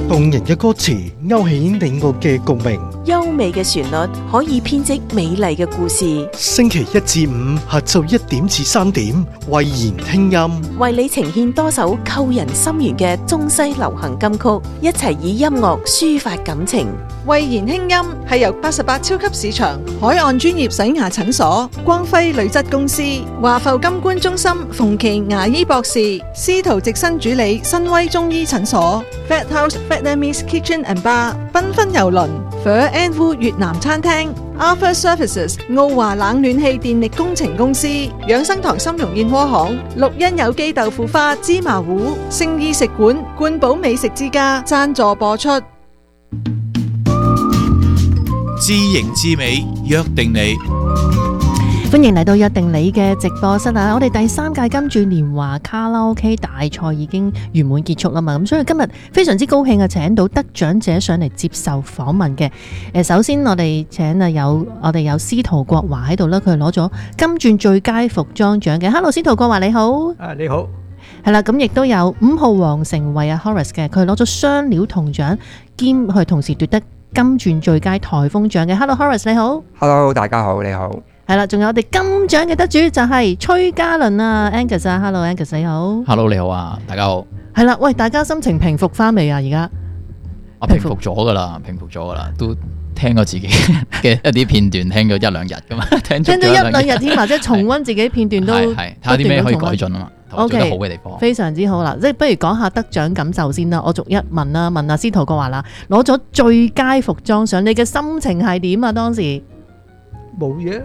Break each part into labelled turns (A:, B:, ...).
A: 動人嘅歌詞勾起你我嘅共鳴，
B: 優美嘅旋律可以編織美麗嘅故事。
A: 星期一至五下晝1點至3點，慧言聽音，
B: 為你呈現多首扣人心弦嘅中西流行金曲，一齊以音樂抒發感情。
C: 慧言輕音係由88超級市場、海岸專業洗牙診所、光輝鋁質公司、華埠金冠中心、馮琪牙醫博士、司徒直新主理、新威中醫診所、Fat House Vietnamese Kitchen and Bar、繽紛郵輪、Phở and Vu 越南餐廳、Alpha Services 澳華冷暖氣電力工程公司、養生堂參茸燕窩行、綠茵有機豆腐花、芝麻糊、聖意食館、冠寶美食之家贊助播出。
D: 知形知美，約定你。
E: 歡迎嚟到約定你嘅直播室啊！我哋第3屆金鑽年華卡拉 OK 大賽已經圓滿結束啦嘛，咁所以今日非常之高興啊，請到得獎者上嚟接受訪問嘅。首先我哋請有司徒國華喺度啦，佢攞咗金鑽最佳服裝獎嘅。Hello， 司徒國華你好。
F: 你好。係
E: 啦，咁亦都有5號黃成慧啊 Horace 嘅，佢攞咗雙料銅獎兼佢同時奪得金鑽最佳颱風獎嘅。Hello Horace 你好。
F: Hello， 大家好，你好。
E: 係啦，仲有我哋金獎嘅得主就係崔嘉倫啊 Angus 啊 ，Hello Angus 你好。
G: Hello 你好啊，大家好。
E: 係啦，喂，大家心情平復翻未啊？而家
G: 平復咗噶啦，都聽過自己嘅一啲片段，聽咗1-2日噶嘛，聽咗
E: 1-2日添，或者重溫自己片段都
G: 係睇下啲咩可以改進啊嘛。做得好嘅地方，
E: 非常之好啦。即係不如講下得獎感受先啦。我逐一問啦，問阿司徒國華啦，攞咗最佳服裝獎，你嘅心情係點啊？當時
F: 冇嘢，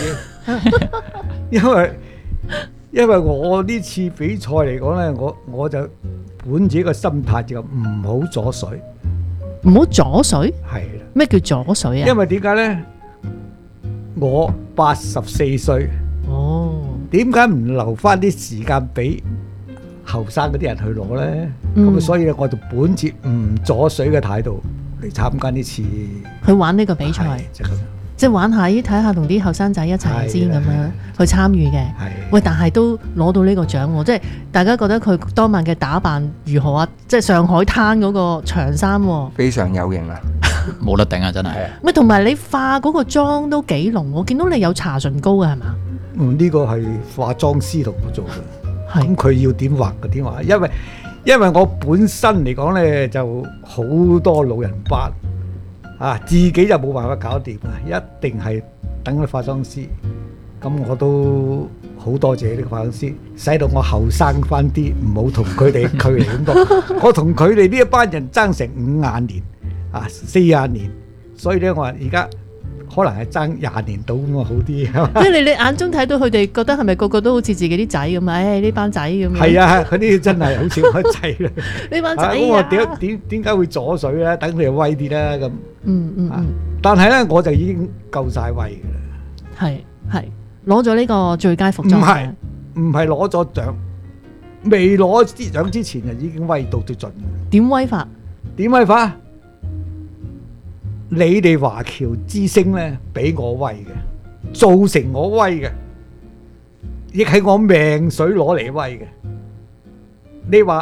F: 因為我呢次比賽嚟講咧，我就本住一個心態就唔好阻水，
E: 唔好阻水。
F: 係啦。
E: 咩叫阻水啊？
F: 因為點解咧？我84歲。
E: 哦。點
F: 解唔留翻啲時間俾後生嗰啲人去攞咧？咁所以咧，我就本住唔阻水嘅態度嚟參加呢次
E: 去玩呢個比賽，即係玩下睇下同啲後生仔一齊先咁樣去參與嘅。喂，但係都攞到呢個獎喎，即係大家覺得佢當晚嘅打扮如何啊？即係上海灘嗰個長衫喎，
F: 非常有型啊！
G: 冇得頂啊，真係。
E: 咪同埋你化嗰個妝都幾濃，我見到你有搽唇膏嘅係嘛？
F: 呢個係化妝師同我做嘅，咁佢要點畫就點畫，因為我本身嚟講咧就好多老人斑啊，自己就冇辦法搞掂啊，一定係等個化妝師。咁我都好多謝呢個化妝師，使到我後生翻啲，唔好同佢哋距離咁多。我同佢哋呢一班人爭成50年啊，40年，所以咧我話而家。可能係爭20年到咁啊，好啲。
E: 即係你眼中睇到佢哋覺得係咪個個都好似自己啲仔咁啊？呢班仔咁。係
F: 啊，佢啲真係好似我仔啦。
E: 呢班仔啊！
F: 我點解會阻水咧？等佢哋威啲啦咁。但係咧，我就已經夠晒威㗎啦。
E: 係攞咗呢個最佳服裝獎。
F: 唔係攞咗獎，未攞啲獎之前就已經威到最盡。
E: 點威法？
F: 你哋華僑之星咧，俾我威嘅，造成我威嘅，亦係我命水攞嚟威嘅。你話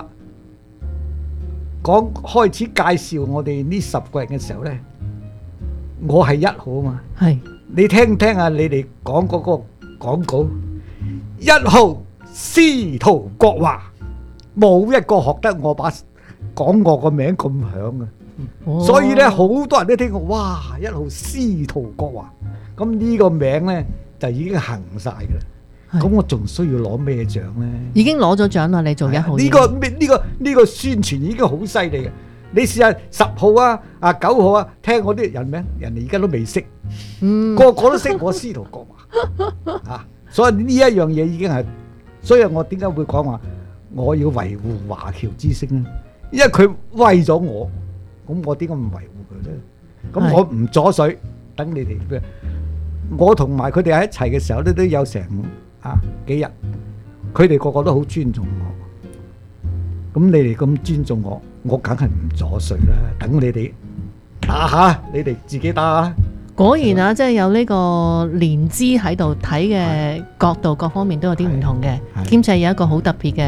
F: 講開始介紹我哋呢10個人嘅時候咧，我係1號啊嘛。
E: 係。你
F: 聽下你哋講嗰個廣告，1號司徒國華，冇一個學得我把講我個名咁響啊！所以咧，好多人都聽過，哇！1號司徒國華，咁呢個名咧就已經行晒噶啦。咁我仲需要攞咩獎咧？
E: 已經攞咗獎啦，你做1號。
F: 呢個宣傳已經好犀利嘅。你試下10號啊9號啊，聽我啲人名，人哋而家都未識，個個都識我司徒國華啊。所以呢一樣嘢已經係，所以我點解會講話我要維護華僑之星咧？因為佢為咗我。咁我點解唔維護佢咧？咁我唔阻水，等你哋。我同埋佢哋喺一齊嘅時候咧，都有成幾日，佢哋個個都好尊重我。咁你哋咁尊重我，我梗係唔阻水啦。等你哋打下，你哋自己打下。
E: 果然啊，即係有呢個連枝喺度睇嘅角度，各方面都有啲唔同嘅，兼且有一個好特別嘅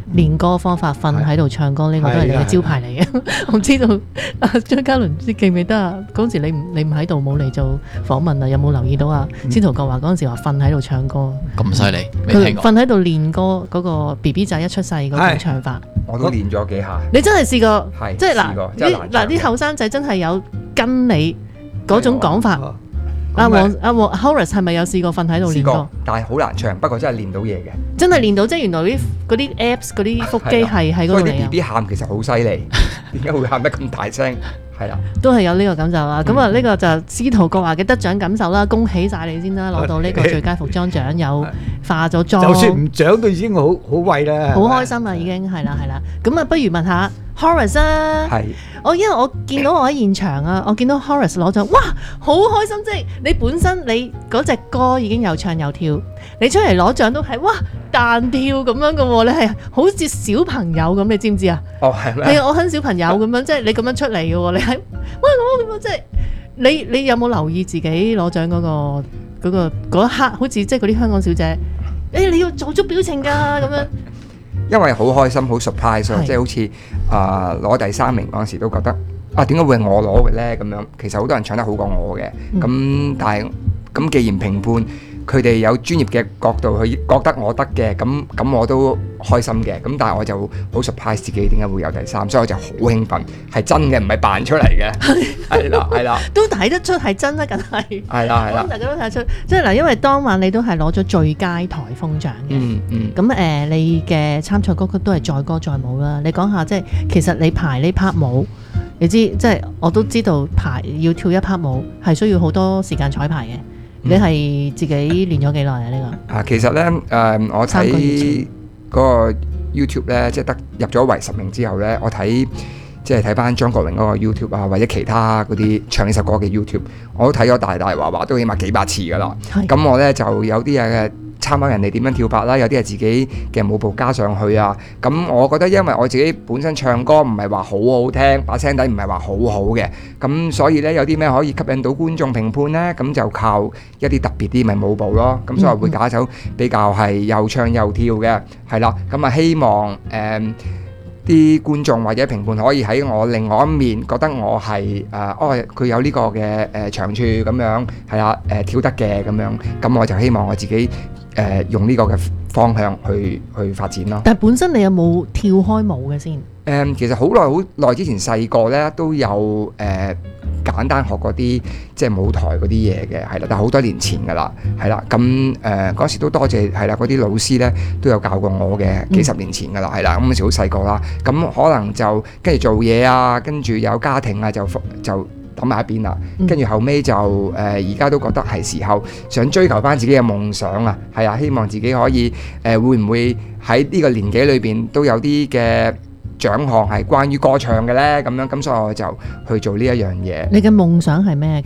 E: 練歌方法瞓喺度唱歌，呢個都係你嘅招牌嚟嘅。我唔知道張嘉倫記唔記得啊？嗰陣時你唔喺度冇嚟做訪問啊？有冇留意到啊？司徒國華嗰陣時話瞓喺度唱歌，
G: 咁犀利，未
E: 佢
G: 聽過。
E: 瞓喺度練歌嗰個 BB 仔一出世嗰種唱法。
H: 我都練咗幾下。
E: 你真係試過，
H: 係
E: 即係
H: 試過真係難唱
E: 啲後生仔真係有跟你嗰種講法。阿
F: 咁
E: 黃 Horace 係咪有試過瞓喺度練歌
H: 試過？，但係好難唱，不過真係練到嘢嘅。
E: 真係練到，即係原來嗰啲 apps 嗰啲腹肌係喺嗰
H: 所以啲
E: 度嚟
H: B
E: 啊！
H: B 喊其實好犀利，點解會喊得咁大聲？係啦，
E: 都係有呢個感受啦。咁啊，呢個就司徒國華嘅得獎感受啦，恭喜晒你先啦，攞到呢個最佳服裝獎，有化咗妝，
F: 就算唔獎都已經好威啦，
E: 好開心啊！已經係啦。咁啊，不如問下 Horace 啊。
H: 係
E: 因為我見到我喺現場啊，我見到 Horace 攞獎，哇，好開心！即係你本身你嗰隻歌已經有唱有跳，你出嚟攞獎都係哇彈跳咁樣嘅喎，你係好似小朋友咁，你知唔知啊？
H: 哦，係咩？
E: 係啊，我很小朋友咁樣，即係你咁樣出嚟嘅喎，你係哇咁樣，即係你有冇留意自己攞獎嗰一刻，好似即係嗰啲香港小姐，你要做足表情㗎咁樣。
H: 因為好開心，好 surprise 咯，
E: 係
H: 即係好似攞第3名嗰陣時都覺得點解會係我攞嘅咧？咁樣其實好多人唱得好過我嘅，咁但係咁既然評判佢哋有專業嘅角度去覺得我得嘅，咁我都開心嘅。咁但係我就好 surprise 自己點解會有第3，所以我就好興奮，係真嘅，唔係扮出嚟嘅。係啦，
E: 都睇得出係真啦，梗係。
H: 係啦。
E: 大家都睇得出，即係嗱，因為當晚你都係攞咗最佳台風獎嘅。咁你嘅參賽歌曲都係載歌載舞啦。你講下即係其實你排呢 part 舞，你知即係我都知道要跳一 part 舞係需要好多時間彩排嘅。你係自己練咗幾耐啊？呢個
H: 其實咧我睇嗰個 YouTube 咧，即係得入咗圍10名之後咧，我睇即係睇翻張國榮嗰個 YouTube 啊，或者其他嗰啲唱呢首歌嘅 YouTube，我都睇咗大話都起碼幾百次噶啦。咁我咧就有啲嘢參考人哋點樣跳法啦，有啲係自己嘅舞步加上去啊。咁我覺得因為我自己本身唱歌唔係話好好聽，把聲底唔係話好好嘅，咁所以咧有啲咩可以吸引到觀眾評判咧，咁就靠一啲特別啲咪舞步咯。咁所以我會揀一首比較係又唱又跳嘅，係啦。咁啊希望啲觀眾或者評判可以喺我另外一面覺得我係佢有呢個嘅長處咁樣，係啦跳得嘅咁樣，咁我就希望我自己用呢個嘅方向去發展咯。
E: 但係本身你有冇跳開舞嘅先？
H: 其實好耐之前細個咧都有簡單學嗰啲即係舞台嗰啲嘢嘅，係啦，但係好多年前㗎啦，係啦，咁嗰時都多謝係啦，嗰啲老師咧都有教過我嘅，幾十年前㗎啦，係啦，咁嗰時好細個啦，咁可能就跟住做嘢啊，跟住有家庭啊，就抌埋一邊啦，跟住後尾就而家都覺得係時候想追求翻自己嘅夢想啊，係啊，希望自己可以會唔會喺呢個年紀裏邊都有啲嘅獎項係關於歌唱嘅呢，咁樣咁所以我就去做呢一樣嘢。
E: 你嘅夢想係咩？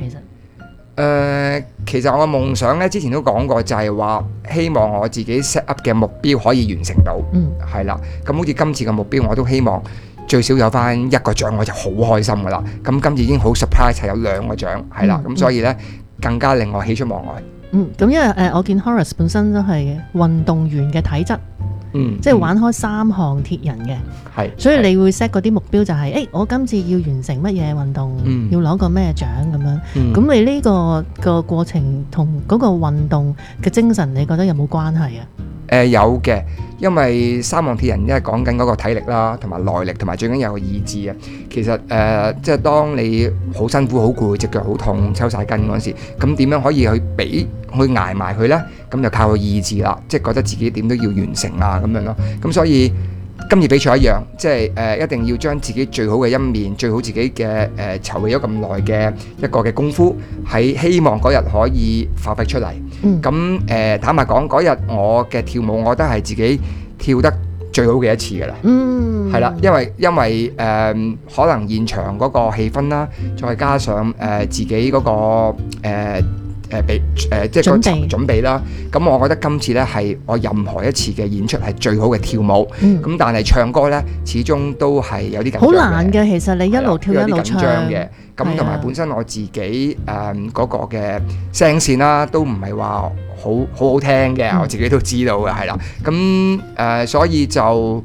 H: 其實我嘅夢想呢，之前都講過，就係話希望我自己 set up 嘅目標可以完成到，係啦。咁好似今次嘅目標，我都希望最少有翻1個獎，我就好開心噶啦。咁今次已經好 surprise 係有2個獎，係啦。咁所以呢，更加令我喜出望外。
E: 咁因為我見 Horace 本身都係運動員嘅體質。即係玩開3項鐵人嘅，所以你會 set 嗰啲目標就係，我今次要完成乜嘢運動，要攞個咩獎咁樣。咁你呢個過程同嗰個運動嘅精神，你覺得有冇關係啊？
H: 有嘅，因為3項鐵人因為講緊嗰個體力啦，同埋耐力，同埋最緊要有個意志啊。其實即係當你好辛苦、好攰、隻腳好痛、抽晒筋嗰陣時，咁點樣可以去捱埋佢呢？咁就靠個意志啦，即係覺得自己點都要完成啊咁樣咯。咁所以今次比賽一樣，即係一定要將自己最好嘅一面、最好自己嘅籌備咗咁耐嘅一個嘅功夫，喺希望嗰日可以發揮出嚟。咁坦白講，嗰日我嘅跳舞，我覺得係自己跳得最好嘅一次㗎啦。係啦，因為可能現場嗰個氣氛啦，再加上自己嗰個即係個準備啦，咁我覺得今次呢係我任何一次嘅演出係最好嘅跳舞，咁但係唱歌呢，始終都係有啲緊張嘅，
E: 好難嘅。其實你一路跳一路唱
H: 嘅，咁同埋本身我自己嗰個嘅聲線啦，都唔係話好聽嘅，我自己都知道嘅，係啦，咁所以就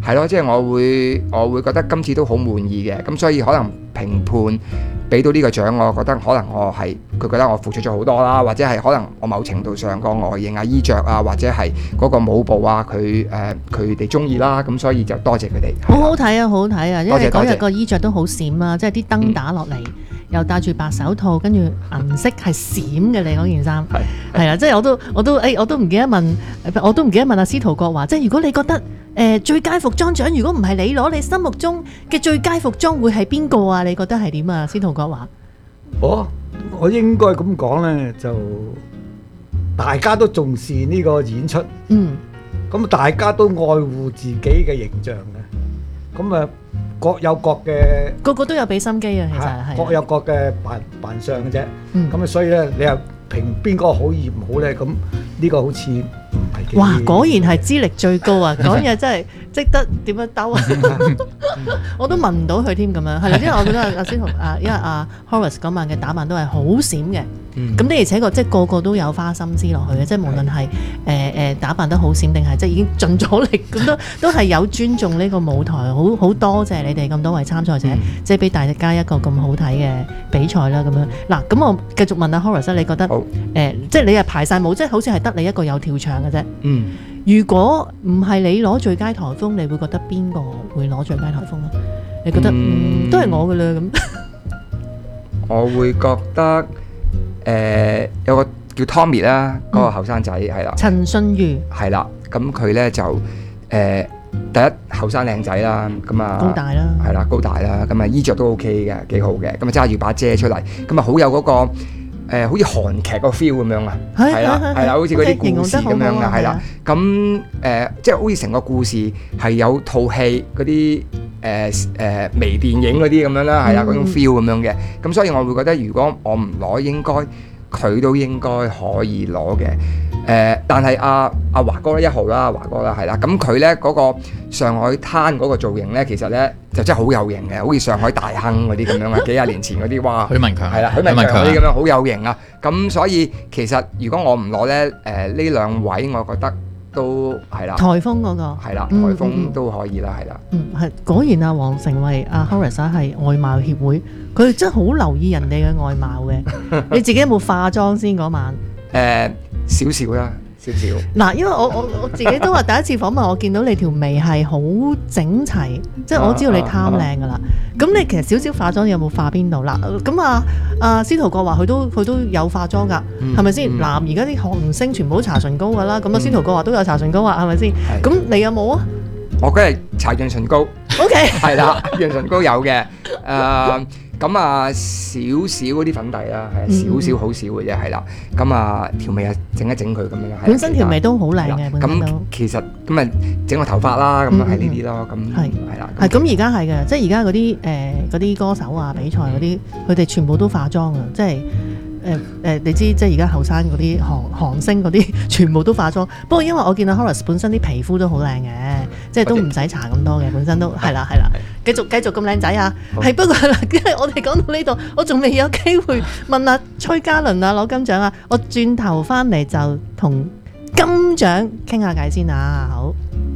H: 係咯，即係我會覺得今次都好滿意嘅，咁所以可能評判俾到呢個獎，我覺得可能佢覺得我付出咗好多啦，或者係可能我某程度上個外形啊、衣着啊，或者係嗰個舞步啊，佢哋中意啦，咁所以就多謝佢哋。
E: 好好睇啊，好好睇啊，因為嗰日個衣着都好閃啊，即係啲燈打落嚟。又戴住白手套，跟住銀色係閃嘅你嗰件衫，係啦，即係我都唔記得問阿司徒國華，即係如果你覺得最佳服裝獎，如果唔係你攞，你心目中嘅最佳服裝會係邊個啊？你覺得係點啊？司徒國華，
F: 我應該咁講呢，就大家都重視呢個演出，咁大家都愛護自己嘅形象嘅，咁啊。各有各嘅，
E: 個個都有俾心機啊！其實係
F: 各有各嘅扮相嘅啫。咁啊，所以咧，你又評邊個好與唔好咧？咁呢個好似唔係幾。
E: 哇！果然係資歷最高啊！講嘢真係識得點樣兜啊！我都問唔到佢添咁樣，係啦，因為我覺得阿司徒因為阿 Horace 嗰晚嘅打扮都係好閃嘅。咁的而且確，即係個個都有花心思落去嘅，即係無論係打扮得好閃定係即係已經盡咗力，咁都係有尊重呢個舞台，好多謝你哋咁多位參賽者，即係俾大家一個咁好睇嘅比賽啦咁樣。嗱，咁我繼續問阿 Horace， 你覺得即係你係排晒舞，即係好似係得你一個有跳場嘅啫。如果唔係你攞最佳颱風，你會覺得邊個會攞最佳颱風咧？你覺得都係我㗎啦咁。
H: 我會覺得。有個叫 Tommy 啦，嗰個後生仔係啦，
E: 陳信瑜
H: 係啦，咁佢咧就第一後生靚仔啦，咁啊
E: 高大啦，
H: 係啦高大啦，咁啊衣着都 OK 嘅，幾好嘅，咁啊揸住把遮出嚟，咁啊好有嗰個好似韓劇個 feel 咁樣啊，係啦，好似嗰啲故事咁樣啊，係啦，咁即係好似成個故事係有套戲嗰啲微電影嗰啲咁樣啦，係啦嗰種 feel 咁樣嘅，咁所以我會覺得如果我唔攞，應該佢都應該可以攞嘅。但係阿華哥咧1號啦，華哥啦係啦，咁佢咧嗰個上海灘嗰個造型咧，其實咧就真係好有型嘅，好似上海大亨嗰啲咁樣啊，幾廿年前嗰啲哇，
G: 許文強
H: 係啦，許文強嗰啲咁樣好有型啊。咁所以其實如果我唔攞咧，呢兩位我覺得都係啦。
E: 颱風嗰個
H: 係啦，颱風都可以啦，係啦。係
E: 果然啊，黃成慧阿 Horace 係外貌協會，佢真係好留意人哋嘅外貌嘅。你自己有冇化妝先嗰晚？
H: 少少啦，少少。
E: 嗱，因為我自己都話第一次訪問，我見到你條眉係好整齊，即係我知道你貪靚噶啦。咁你其實少少化妝有冇化邊度啦？咁阿司徒國話佢都有化妝㗎，係咪先？嗱，而家啲明星全部都搽唇膏㗎啦，咁司徒國話都有搽唇膏啊，係咪先？咁你有冇啊？
H: 我嗰日搽潤唇膏。OK。係啦，潤唇膏有嘅。咁少少嗰啲粉底啦，係少少好少嘅啫，係啦。咁條眉整一整佢咁樣。本
E: 身條眉都好靚嘅，本身都。咁
H: 其實咁整個頭髮啦，咁係呢啲咯。咁係啦。係咁
E: 而家係嘅，即係而家嗰啲歌手啊，比賽嗰啲，佢哋全部都化妝啊，即係。你知即係而家後生嗰啲韓星嗰啲全部都化妝，不過因為我見到 Horace 本身啲皮膚都好靚嘅，即係都唔使搽咁多嘅，本身都係啦，繼續咁靚仔啊！係不過因為我哋講到呢度，我仲未有機會問阿崔嘉倫啊攞金獎啊，我轉頭翻嚟就同金獎傾下偈先啊，好。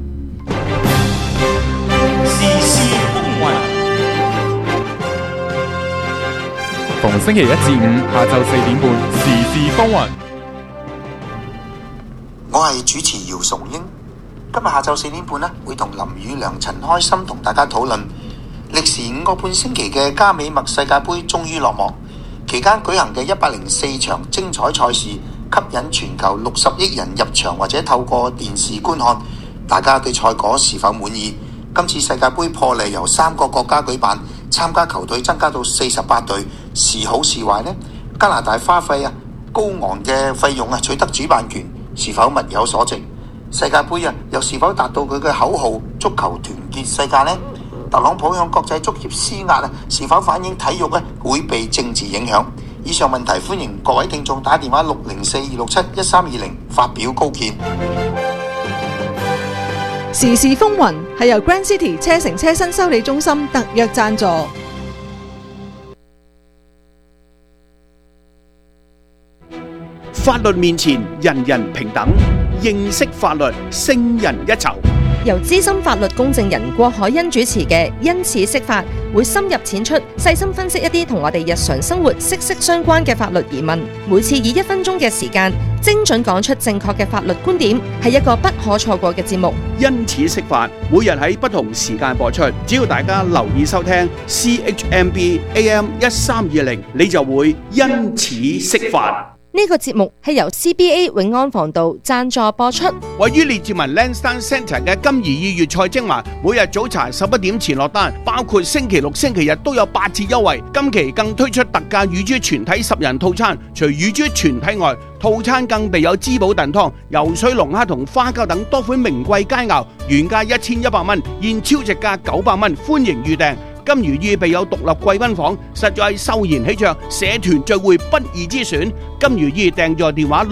I: 時事風雲。逢星期1至5下晝4點半，時事風雲。
J: 我係主持姚崇英，今日下晝4點半呢，會同林宇良、陳開心同大家討論歷時5個半星期嘅加美墨世界盃終於落幕，期間舉行嘅104場精彩賽事，吸引全球60億人入場或者透過電視觀看，大家對賽果是否滿意？今次世界盃破例由3個國家舉辦，參加球隊增加到48隊，是好是壞呢？加拿大花費高昂嘅費用取得主辦權，是否物有所值？世界盃又是否達到佢嘅口號足球團結世界呢？特朗普向國際足協施壓是否反映體育會被政治影響？以上問題歡迎各位聽眾打電話604-267-1320發表高見。
C: 時事風雲係由 Grand City 車城車身修理中心特約贊助。
K: 法律面前人人平等，認識法律勝人一籌。 由資深法律公證人郭海欣主持嘅因此釋法，會深入淺出，細心分析一啲同我哋日常生活息息相關嘅法律疑問。每次以1分鐘嘅時間，精準講出正確嘅法律觀點，係一個不可錯過嘅節目。
L: 因此釋法，每日喺不同時間播出，只要大家留意收聽 CHMB AM 1320，你就會因此釋法。
K: 呢個節目係由 CBA 永安防道贊助播出。
L: 位於列治文 Lansdowne Centre 嘅金怡2月菜精華，每日早茶11點前落單，包括星期六、星期日都有8折優惠。今期更推出特價乳豬全體10人套餐，除乳豬全體外，套餐更備有滋補燉湯、游水龍蝦同花膠等多款名貴佳肴，原價1100蚊，現超值價900蚊，歡迎預訂。金魚意備有獨立貴賓房，實在係秀賢喜鵲，社團聚會不二之選。金魚意訂座電話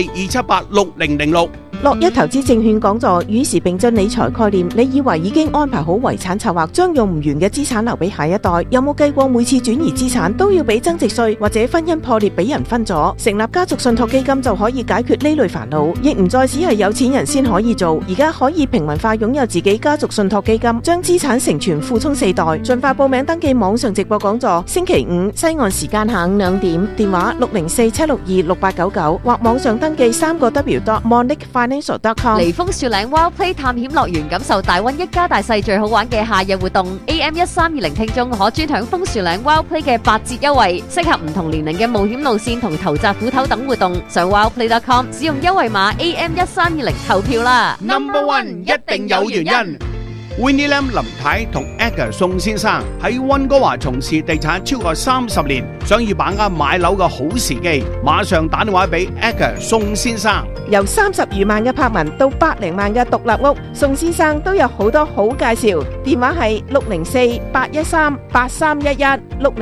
L: 604-278-6006。
B: 樂一投資證券講座與時並進理財概念，你以為已經安排好遺產策劃，將用唔完嘅資產留俾下一代？有冇計過每次轉移資產都要俾增值稅，或者婚姻破裂俾人分咗？成立家族信託基金就可以解決呢類煩惱，亦唔再只係有錢人先可以做，而家可以平民化擁有自己家族信託基金，將資產承傳附充4代。盡快報名登記網上直播講座，星期五西岸時間下午2點，電話604-762-6899或網上登記3W.moniquefinancial.com。
M: 嚟楓樹嶺 Wild Play 探險樂園，感受大溫一家大細最好玩嘅夏日活動。AM 1320聽眾可專享楓樹嶺 Wild Play 嘅8折優惠，適合唔同年齡嘅冒險路線同投擲斧頭等活動。上 wildplay.com 使用優惠碼 AM 1320投票啦。
L: Number One 一定有原因。Winnie Lam 林太同 Edgar 宋先生喺溫哥華從事地產超過30年，想要把握買樓嘅好時機，馬上打電話俾 Edgar 宋先生。
B: 由30餘萬嘅柏文到100萬嘅獨立屋，宋先生都有好多好介紹。電話係604-813-8311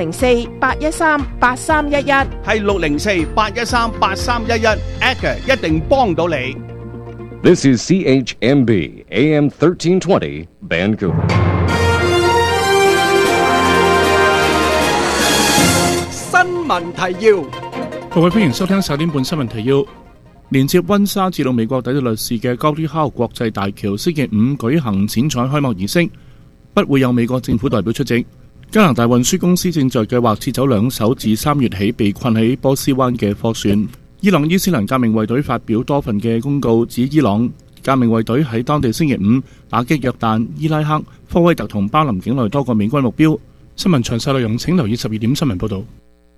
B: 604-813-8311，
L: 係604-813-8311 Edgar 一定幫到你。
N: This is CHMB AM 1320 Vancouver。
L: 新聞提要，
O: 各位歡迎收聽10點半新聞提要。連接溫莎至到美國底特律市嘅 Gordie Howe 國際大橋星期5舉行剪彩開幕儀式，不會有美國政府代表出席。加拿大運輸公司正在計劃撤走2艘自3月起被困喺波斯灣嘅貨船。伊朗伊斯蘭革命衛隊發表多份嘅公告，指伊朗革命衛隊喺當地星期5打擊約旦、伊拉克、科威特同巴林境內多個美軍目標。新聞詳細內容請留意12點新聞報導。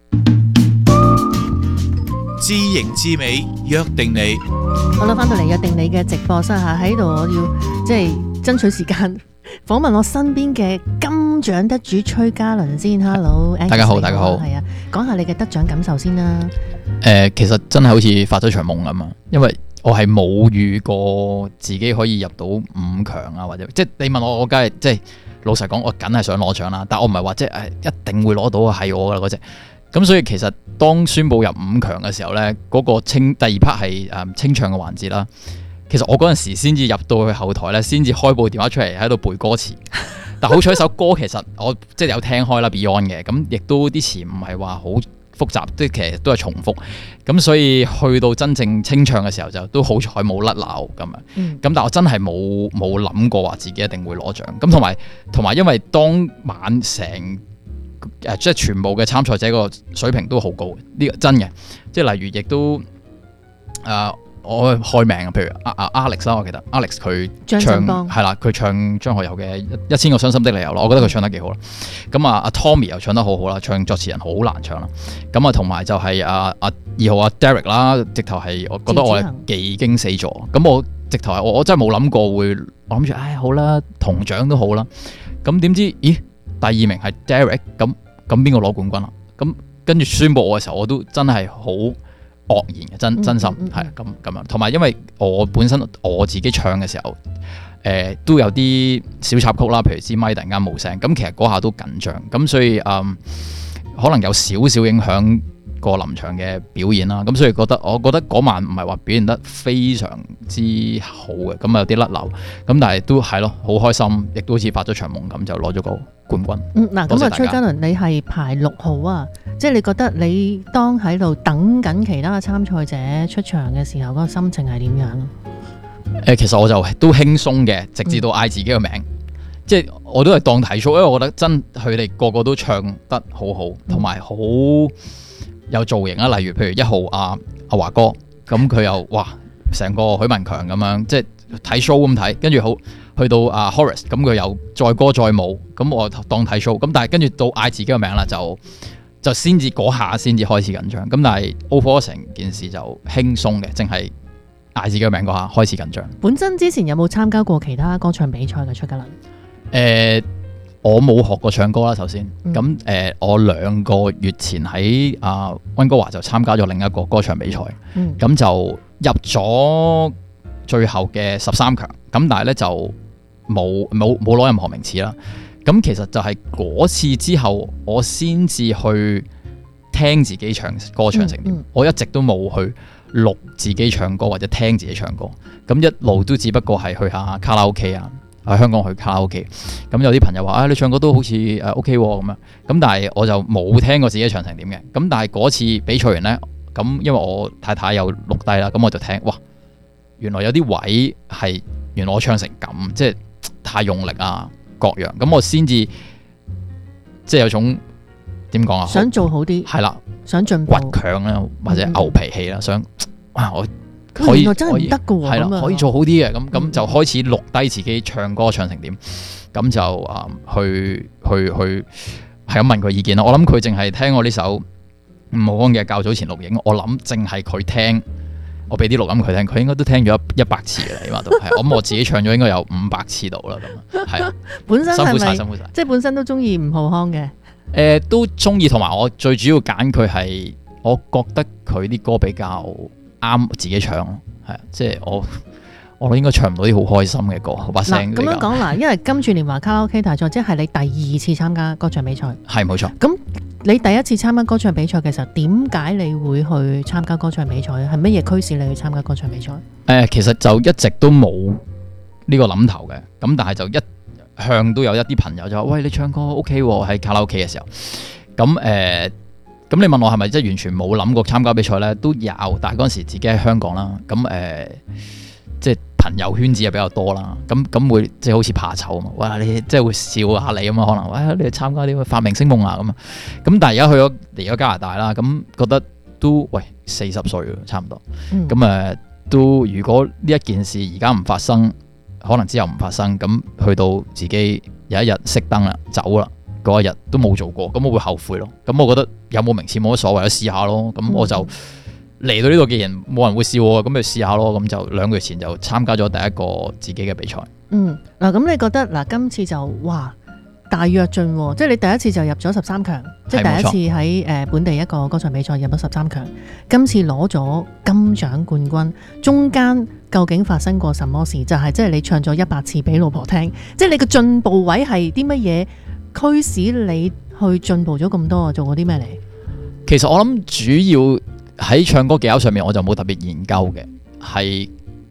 D: 知型知美，約定你。
E: 好啦，翻到嚟約定你嘅直播室下，喺度我要即係爭取時間訪問我身邊嘅金獎得主崔嘉倫先。Hello，
G: 大家好，大家好。
E: 係啊，講下你嘅得獎感受先啦。
G: 其實真係好似發咗場夢咁啊！因為我係冇遇過自己可以入到5強啊，或者即係你問我梗係即係老實講，我梗係想攞獎啦。但我唔係話即係一定會攞到係我噶啦嗰隻。咁所以其實當宣佈入5強嘅時候呢，嗰個第二 part 係清唱嘅環節啦。其實我嗰陣時先至入到去後台呢，先至開部電話出嚟喺度背歌詞。但好彩首歌其實我即係有聽開啦 Beyond 嘅，咁亦都啲詞唔係話好複雜，即係其實都係重複。咁所以去到真正清唱嘅時候就都好彩冇甩漏咁樣。咁但係我真係冇諗過話自己一定會攞獎。咁同埋因為當晚成即係全部嘅參賽者個水平都好高嘅，呢個真嘅。即係例如亦都我開名啊，譬如Alex 啦，我記得 Alex 佢唱係啦，佢唱張學友嘅1000個傷心的理由咯，我覺得佢唱得幾好啦。咁阿 Tommy 又唱得好好啦，唱作詞人好難唱啦。咁同埋就係2號Derek 啦，直頭係我覺得我係技驚四座。咁我直頭係我真係冇諗過會，我諗住好啦，銅獎都好啦。咁點知咦？第2名係 Derek， 咁邊個攞冠軍啦？咁跟住宣佈我嘅時候，我都真係好愕然嘅，真心係咁樣。同埋因為我本身我自己唱嘅時候，都有啲小插曲啦，譬如支咪突然間冇聲，咁其實嗰下都緊張，咁所以可能有少少影響個臨場嘅表演啦。咁所以我覺得嗰晚唔係話表現得非常之好嘅，咁有啲甩漏，咁但係都係咯，好開心，亦都好似發咗場夢咁，就攞咗個冠軍。
E: 嗱，咁崔嘉倫你係排6號啊，即係你覺得你當喺度等緊其他參賽者出場嘅時候，嗰個心情係點樣？
G: 其實我就都輕鬆嘅，直至到嗌自己個名，即係我都係當睇 show，因為我覺得真佢哋個個都唱得好好，同埋好有造型啊。例如譬如1號阿華哥，咁佢又哇成個許文強咁樣，即係睇 show 咁睇，跟住好去到阿 Horace，咁佢又載歌載舞，咁我當睇 show，咁但係跟住到嗌自己個名啦，就先至嗰下先至開始緊張，咁但係 overall 成件事就輕鬆嘅，淨係嗌自己個名嗰下開始緊張。
E: 本身之前有冇參加過其他歌唱比賽嘅出家倫？
G: 我冇學過唱歌啦，首先，咁我2個月前喺溫哥華就參加咗另一個歌唱比賽，咁就入咗最後嘅13強，咁但係咧就冇攞任何名次啦。咁其實就係嗰次之後，我先至去聽自己唱歌唱成點，我一直都冇去錄自己唱歌或者聽自己唱歌，咁一路都只不過係去下卡拉 OK 啊，喺香港去卡拉 OK， 咁有啲朋友話你唱歌都好似OK 咁樣，咁但係我就冇聽過自己唱成點嘅，咁但係嗰次比賽完呢，咁因為我太太有錄低啦，咁我就聽，哇，原來有啲位係原來我唱成咁，即係太用力啊各樣，咁我先至即係有種點講啊，
E: 想做好啲，
G: 係啦，
E: 想進步，
G: 倔強啦，或者牛脾氣啦，想我可以
E: 原來真係唔得㗎喎，
G: 係啦，可以做好啲嘅，咁就開始錄低自己唱歌唱成點，咁就去係咁問佢意見啦。我諗佢淨係聽我呢首吳浩康嘅較早前錄影，我諗淨係佢聽，我俾啲錄音佢聽，佢應該都聽咗100次嘅，起碼都係。我諗我自己唱咗應該有500次到啦，咁係啊。
E: 本身係咪
G: 辛苦晒，辛苦晒。
E: 即係本身都中意吳浩康嘅。
G: 都中意，同埋我最主要揀佢係，我覺得佢啲歌比較啱自己唱咯，係啊，即係我應該唱唔到啲好開心嘅歌，把聲。
E: 咁樣講嗱，因為金柱年華卡拉 OK 大賽即係你第2次參加歌唱比賽，
G: 係冇錯。
E: 咁你第1次參加歌唱比賽嘅時候，點解你會去參加歌唱比賽？係乜嘢驅使你去參加歌唱比賽？
G: 其實就一直都冇呢個諗頭嘅，咁但係就一向都有一啲朋友就話：喂，你唱歌 OK 喎，喺卡拉 OK 嘅時候。咁你問我係咪即係完全冇諗過參加比賽呢？都有，但係嗰陣時自己喺香港啦，咁即係朋友圈子又比較多啦，咁會即係好似怕醜啊嘛，哇！你即係會笑下你啊嘛，可能喂你去參加啲發明星夢啊咁啊，咁但係而家嚟咗加拿大啦，咁覺得都喂40歲差唔多，咁都如果呢一件事而家唔發生，可能之後唔發生，咁去到自己有一日熄燈啦，走啦。嗰一日都冇做過，咁我會後悔咯。咁我覺得有冇名次冇乜所謂，試下咯。咁我就嚟到呢度，既然冇人會笑我，咁咪試下咯。咁就2個月前就參加咗第一個自己嘅比賽。
E: 嗱，咁你覺得嗱，今次就哇大躍進喎，即係你第1次就入咗13強，即係第1次喺本地一個歌唱比賽入咗13強，今次攞咗金獎冠軍，中間究竟發生過什麼事？就係即係你唱咗100次俾老婆聽，即係你嘅進步位係啲乜嘢？驅使你去進步咗咁多啊？做過啲咩嚟？
G: 其實我諗主要喺唱歌技巧上面，我就冇特別研究嘅，係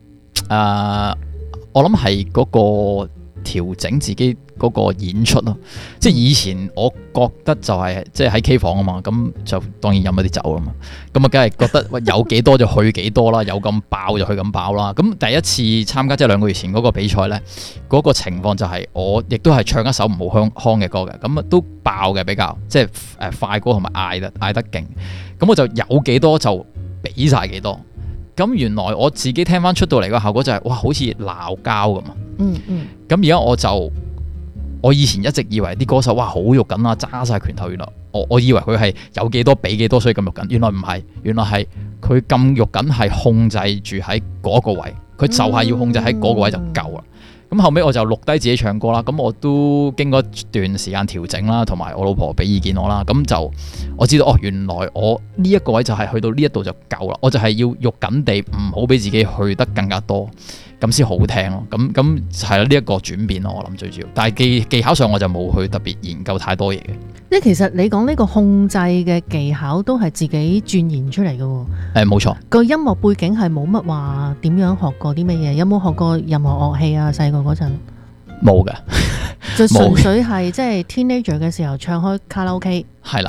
G: 我諗係嗰個調整自己嗰個演出咯。即係以前我覺得就係即係喺 K 房啊嘛，咁就當然飲咗啲酒啦嘛，咁啊梗係覺得喂有幾多就去幾多啦，有咁爆就去咁爆啦。咁第1次參加即係2個月前嗰個比賽呢，嗰個情況就係我亦都係唱一首吳浩康嘅歌嘅，咁啊都爆嘅比較，即係快歌同埋嗌得勁，咁我就有幾多就俾晒幾多。咁原來我自己聽翻出到嚟個效果就係哇，好似鬧交咁啊！咁而家我以前一直以為啲歌手哇好肉緊啊，揸晒拳頭，原來我以為佢係有幾多俾幾多，所以咁肉緊。原來唔係，原來係佢咁肉緊係控制住喺嗰個位，佢就係要控制喺嗰個位就夠啦。咁後尾我就錄低自己唱歌啦，咁我都經過一段時間調整啦，同埋我老婆俾意見我啦，咁就我知道哦，原來我呢一個位就係去到呢一度就夠啦，我就係要肉緊地唔好俾自己去得更加多，咁先好聽咯。咁係啦，呢一個轉變咯，我諗最主要。但係技巧上我就冇去特別研究太多嘢嘅。
E: 即係其實你講呢個控制嘅技巧都係自己鑽研出嚟嘅喎。
G: 冇錯。
E: 個音樂背景係冇乜話點樣學過啲乜嘢？有冇學過任何樂器啊？細個嗰陣
G: 冇嘅，
E: 就純粹係即係 teenager 嘅時候唱開卡拉 OK。
G: 係啦。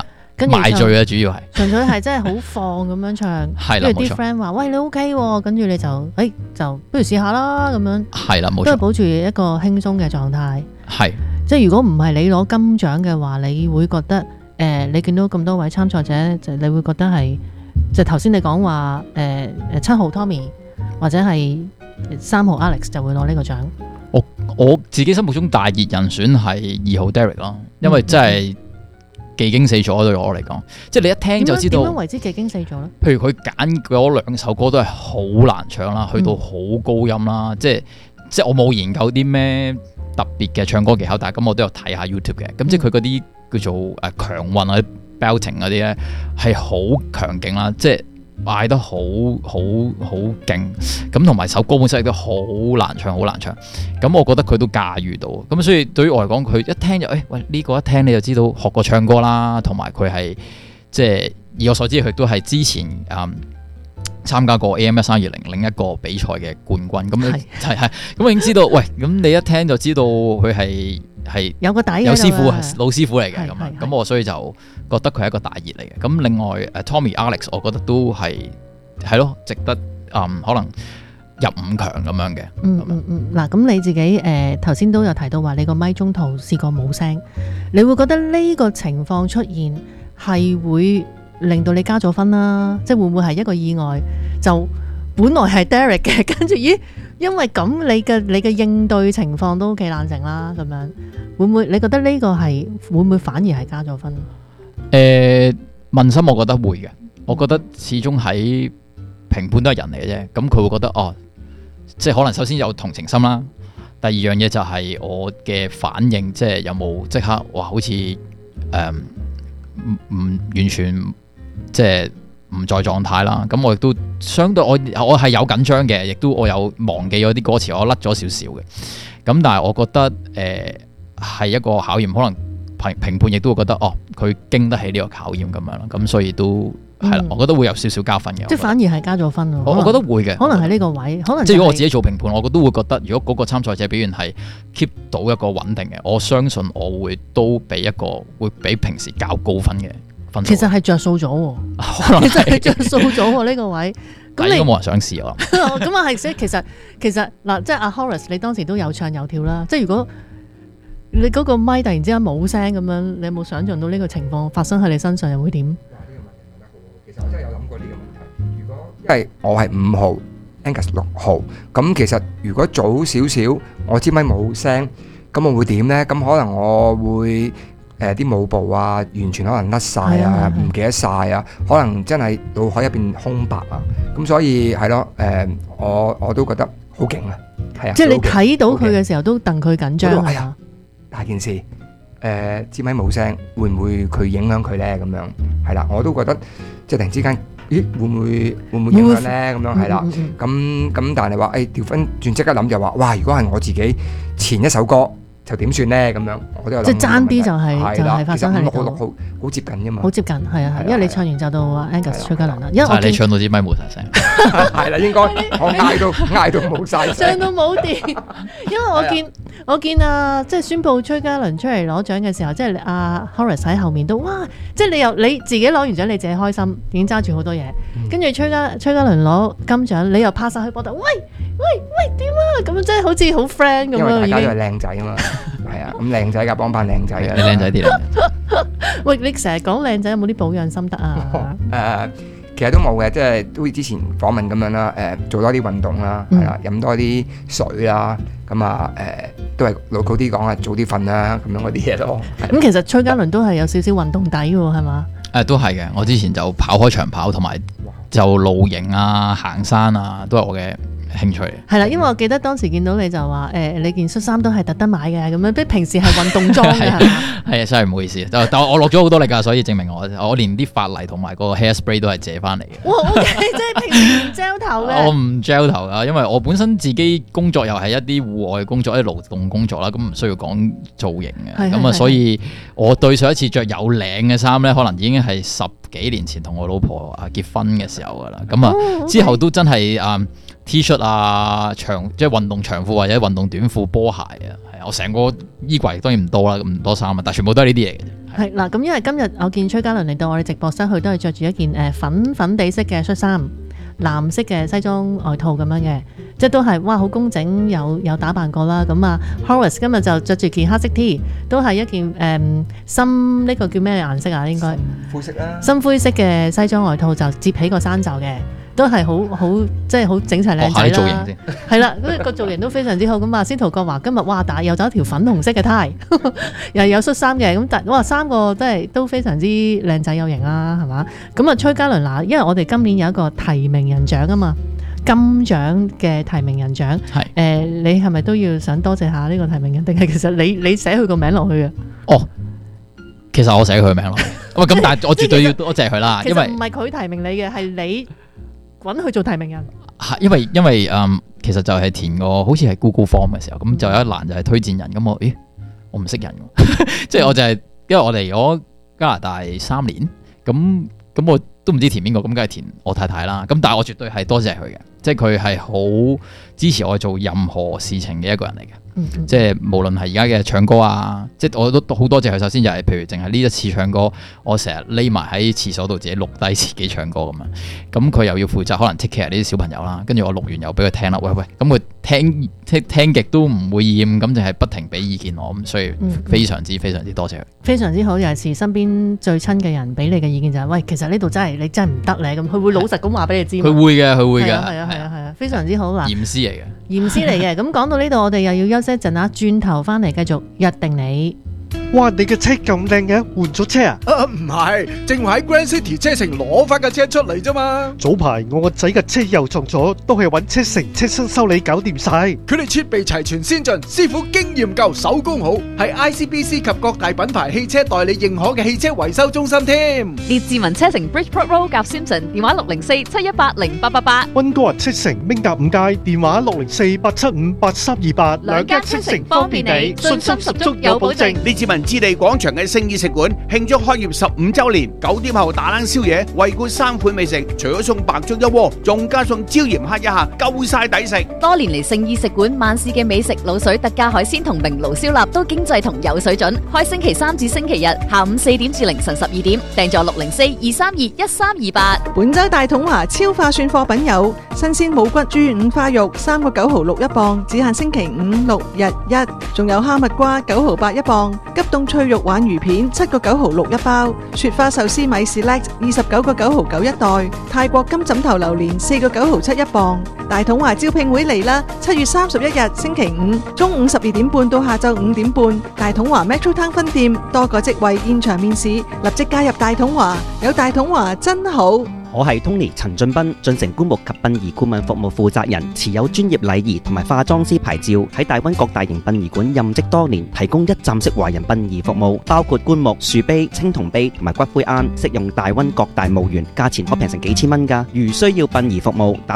E: 跟住
G: 賣醉啊，主要係
E: 純粹係真係好放咁樣唱，
G: 係啦，
E: 跟住啲 friend 話：喂，你 OK 喎，跟住你就不如試下啦咁樣。
G: 係啦，冇錯，
E: 都係保持一個輕鬆嘅狀態。
G: 係，即
E: 係如果唔係你攞金獎嘅話，你會覺得你見到咁多位參賽者，就你會覺得係就頭先你講話7號 Tommy 或者係3號 Alex 就會攞呢個獎。
G: 我自己心目中大熱人選係2號 Derek 咯，因為真係技驚四座對我嚟講，即係你一聽就知道
E: 點樣為之技驚四座咧？
G: 譬如佢揀嗰2首歌都係好難唱啦，去到好高音啦，即係我冇研究啲咩特別嘅唱歌技巧，但係咁我都有睇下 YouTube 嘅，咁即係佢嗰啲叫做強運啊、belting 嗰啲咧係好強勁啦，即係嗌得好勁，咁同埋首歌本身亦都好難唱，好難唱。咁我覺得佢都駕馭到，咁所以對於我嚟講，佢一聽就喂呢個一聽你就知道學過唱歌啦，同埋佢係即係以我所知，佢都係之前參加過 AM1320另一個比賽嘅冠軍，咁係咁我已經知道，喂咁你一聽就知道佢係
E: 有個底
G: 有師傅老師傅嚟嘅咁我所以就覺得佢係一個大熱嚟嘅。咁另外Tommy Alex 我覺得都係咯，值得可能入5強咁樣嘅。
E: 嗱，咁你自己頭先都有提到話你個咪中途試過冇聲，你會覺得呢個情況出現係會令到你加咗分啦？即係會唔會係一個意外？就本來係 Derek 嘅，跟住因為咁你嘅應對情況都幾冷靜啦，咁樣會唔會？你覺得呢個係會唔會反而係加咗分？
G: 問心我覺得會嘅，我覺得始終喺評判都係人嚟嘅啫，咁佢會覺得即係可能首先有同情心啦，第二樣嘢就係我嘅反應，即係有冇即刻哇好似唔完全即係唔在狀態啦，咁我亦都相對我係有緊張嘅，亦都我有忘記咗啲歌詞，我甩咗少少嘅。咁但係我覺得係一個考驗，可能評判亦都會覺得佢經得起呢個考驗咁樣啦，咁所以都係啦，我覺得會有少少加分嘅。
E: 即係反而係加咗分喎。
G: 我覺得會嘅，
E: 可能係呢個位，可能
G: 即係如果我自己做評判，我都會覺得如果嗰個參賽者表現係 keep 到一個穩定嘅，我相信我會都俾一個會比平時較高分嘅。
E: 其實係着數咗喎，其實係着數咗喎呢個位。
G: 咁應該冇人想試我。
E: 咁啊係，所以其實嗱，即係阿 Horace，你當時都有唱有跳啦。即係如果你嗰個咪突然之間冇聲咁樣，你有冇想像到呢個情況發生喺你身上又會點？
H: 其實我真係有諗過呢個問題。如果因為我係5號 ，Angus 6號，咁其實如果早少少我支咪冇聲，咁我會點呢？咁可能我會。啲舞步啊，完全可能甩晒啊，唔記得晒啊，可能真係腦海入邊空白啊，咁所以係咯，我都覺得好勁啊，係啊，
E: 即係你睇到佢嘅時候都戥佢緊張啊，
H: 哎呀，大件事，支咪冇聲，會唔會佢影響佢咧？咁樣係啦，我都覺得即係突然之間，咦，會唔會影響咧？咁樣係啦，咁但係話調翻轉即刻諗就話，哇！如果係我自己前一首歌。就點算咧？咁樣我都有諗。
E: 即係爭啲就係發生喺呢度。
H: 其實5、6號好接近㗎嘛。
E: 好接近，係啊，因為你唱完就到阿 Angus 崔嘉倫啦。因為
G: 你唱到支咪冇晒聲。
H: 係啦，應該我嗌到冇晒聲。
E: 唱到冇電，因為我見即係宣佈崔嘉倫出嚟攞獎嘅時候，即係阿 Horace 喺後面都哇！即係你自己攞完獎，你自己開心，已經揸住好多嘢。跟住崔嘉倫攞金獎，你又拍晒去膊頭，喂點啊？咁樣真係好似好 friend 咁樣。
H: 因為大家都係靚仔啊嘛。係啊，咁靚仔㗎，幫班靚仔啊！
G: 你靚仔啲啦。
E: 喂，你成日講靚仔，有冇啲保養心得啊？
H: 其實都冇嘅，即係都似之前訪問咁樣啦。做多啲運動啦，係啦，飲多啲水啦，咁啊都係老土啲講啊，早啲瞓啦，咁樣嗰啲嘢咯。
E: 咁其實崔嘉倫都係有少少運動底喎，係嘛？
G: 都係嘅，我之前就跑開長跑，同埋就露營啊、行山啊，都係我嘅興趣
E: 係啦，因為我記得當時見到你就話你件恤衫都係特登買嘅咁樣，即平時係運動裝嘅係嘛？
G: 係啊，真係唔好意思，但我落咗好多力㗎，所以證明我連啲髮泥同埋個 hairspray 都係借翻嚟嘅。
E: 哇 ，OK， 即係平時唔 gel 頭嘅。
G: 我唔 gel 頭㗎，因為我本身自己工作又係一啲戶外工作、一啲勞動工作啦，咁唔需要講造型嘅，咁啊，所以我對上一次着有領嘅衫咧，可能已經係10幾年前同我老婆結婚嘅時候㗎啦，咁啊之後都真係T 恤啊，即係運動長褲或者運動短褲、波鞋啊，係啊， 我成個衣櫃當然唔多啦，唔多衫啊，但係全部都係呢啲嘢嘅啫。
E: 係嗱，咁因為今日我見崔嘉倫嚟到我哋直播室，佢都係着住一件粉粉地色嘅恤衫，藍色嘅西裝外套咁樣嘅，即係都係哇好工整，有打扮過啦。咁啊 Horace 今日就着住件黑色 T， 都係一件深呢個叫咩顏色啊？應該
H: 灰色啦，
E: 深灰色嘅西裝外套就接起個山袖嘅。都係好即係好整齊靚仔啦，係啦，個造型都非常之好。咁啊，司徒國華今日哇打又走一條粉紅色嘅呔，又有恤衫嘅，咁但哇三個都非常之靚仔有型啦，係嘛？咁啊，崔嘉倫嗱，因為我哋今年有一個提名人獎啊嘛，金獎嘅提名人獎，係你係咪都要想多謝下呢個提名人，定係其實你寫佢個名落去啊？哦，
G: 其實我寫佢個名落去，咁但係我絕對要多謝佢啦，因為
E: 唔係佢提名你嘅，係你揾佢做提名人。
G: 因為其實就係填個好似係 Google Form 嘅時候，咁就有一欄就係推薦人，咁我唔識人即係我就係因為我嚟咗加拿大3年，咁我都唔知填邊個，咁梗係填我太太啦。咁但係我絕對係多謝佢嘅，即係佢係好支持我做任何事情嘅一個人嚟嘅。即係無論係而家嘅唱歌啊，即係我都好多謝佢。首先就係譬如淨係呢一次唱歌，我成日匿埋喺廁所度自己錄低自己唱歌咁樣。咁佢又要負責可能 take care 呢啲小朋友啦，跟住我錄完又俾佢聽啦。喂，咁佢聽極都唔會厭，咁就係不停俾意見我，咁所以非常之多謝佢。非常之好，尤其是身邊最親嘅人俾你嘅意見就係，喂，其實呢度你真係唔得咧，咁佢會老實咁話俾你知。佢會嘅，係啊，非常之好嗱。嚴師嚟嘅。嚴師嚟嘅，咁講到呢度，我哋又要休息一陣啊，轉頭翻嚟繼續約定你。
A: 哇！你嘅車咁靚嘅，換咗車啊？
P: 唔係，正話喺 Grand City 車城攞翻架車出嚟啫嘛。
A: 早排我個仔嘅車又撞咗，都係揾車城車身修理搞掂晒。
P: 佢哋設備齊全先進，師傅經驗夠，手工好，係 ICBC 及各大品牌汽車代理認可嘅汽車維修中心添。
M: 列治文車城 Bridgeport Road 夾 Simpson， 電話604-718-0888。
A: 溫哥華車城明達5街，電話604-875-8328。
M: 兩間車城方便你，信心十足有保證。
L: 列治文置地廣場嘅聖意食館慶祝開業15週年，9點後打冷宵夜，惠顧3款美食，除咗送白粥1鍋，仲加送椒鹽蝦1下，夠晒抵食。
M: 多年嚟聖意食館萬事嘅美食、滷水特價海鮮同明爐燒臘都經濟同有水準。開星期3至星期日下午4點至凌晨12點，訂座604-232-1328。
C: 本周大統華超化算貨品有新鮮冇骨豬五花肉3個9毫6一磅，只限星期5、6日1，仲有哈密瓜9毫8一磅，急凍脆肉鯇魚片7個9毫6一包，雪花壽司米 Select 29個9毫9一袋，泰國金枕頭榴蓮4個9毫7一磅。大統華招聘會嚟啦！7月31日星期5中午12點半到下晝5點半，大統華 Metro Town 分店多個職位現場面試，立即加入大統華，有大統華真好。
Q: 我係 Tony 陳俊斌，進城棺木及殯儀顧問服務負責人，持有專業禮儀同埋化妝師牌照，喺大灣各大型殯儀館任職多年，提供一站式華人殯儀服務，包括棺木、樹碑、青銅碑同埋骨灰龕，適用大灣各大墓園，價錢可平成幾千蚊㗎。如需要殯儀服務，打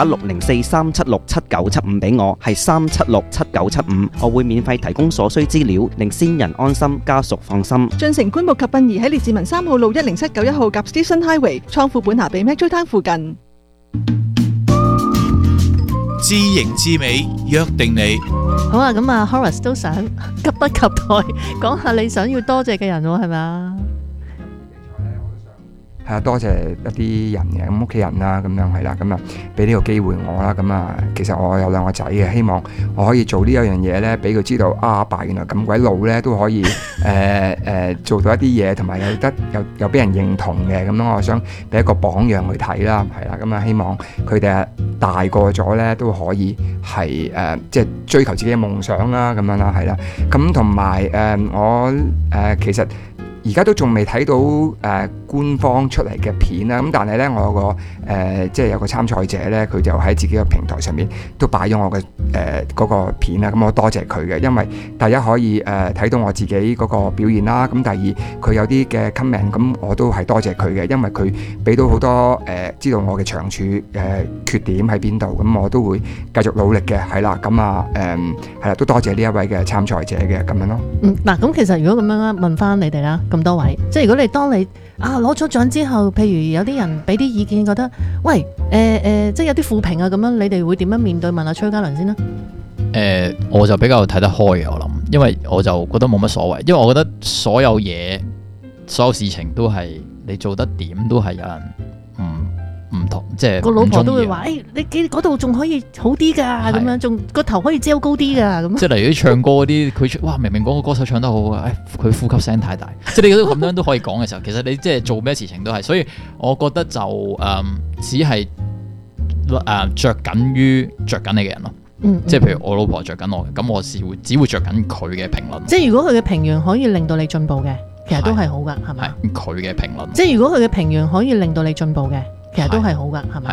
Q: 604-376-7975俾我，係376-7975，我會免費提供所需資料，令先人安心，家屬放心。
C: 進城棺木及殯儀喺列治文3號路10791號夾 Station Highway，倉庫本下被 Metro Town 附近。
D: 知型知美，約定你。
E: 好啊，咁啊 Horace 都想急不及待講下你想要多謝嘅人喎，係咪啊？
H: 係啊，多謝一啲人嘅，咁屋企人啦，咁樣係啦，咁啊俾呢個機會我啦，咁啊其實我有2個仔嘅，希望我可以做呢一樣嘢咧，俾佢知道阿爸原來咁鬼老咧都可以做到一啲嘢，同埋有俾人認同嘅，咁樣我想俾一個榜樣去睇啦，係啦，咁啊希望佢哋大個咗咧都可以係即係追求自己嘅夢想啦，咁樣啦，係啦，咁同埋我其實而家都仲未睇到官方出嚟嘅片啦，咁但係咧我有個即係有個參賽者咧，佢就喺自己嘅平台上面都擺咗我嘅嗰個片啦，咁我多謝佢嘅，因為第一可以睇到我自己嗰個表現啦，咁第二佢有啲嘅 comment， 咁我都係多謝佢嘅，因為佢俾到好多知道我嘅長處缺點喺邊度，咁我都會繼續努力嘅，係啦，咁啊係啦，都多謝呢一位嘅參賽者嘅咁樣咯。
E: 嗱，咁其實如果咁樣問翻你哋啦，咁多位，即係如果當你攞咗獎之後，譬如有啲人俾啲意見，覺得喂即係有啲負評啊咁樣，你哋會點樣面對？問下崔嘉倫先啦。
G: 我就比較睇得開嘅，我諗， 因為我就覺得冇乜所謂，因為我覺得所有嘢、所有事情都係你做得點都係有人唔同，即係
E: 個老婆都會話：你嗰度仲可以好啲㗎，咁樣仲個頭可以遮高啲㗎，咁。
G: 即係例如唱歌嗰啲，佢哇明明嗰個歌手唱得好啊，佢呼吸聲太大，即係你都咁樣都可以講嘅時候，其實你即係做咩事情都係，所以我覺得就只係着緊於着緊你嘅人咯。即係譬如我老婆着緊我嘅，咁我只會着緊佢嘅評論。
E: 即係如果佢嘅評論可以令到你進步嘅，其實都係好㗎，係咪？
G: 佢嘅評論。
E: 即係如果佢嘅評論可以令到你進步嘅。其實都係好噶，係咪？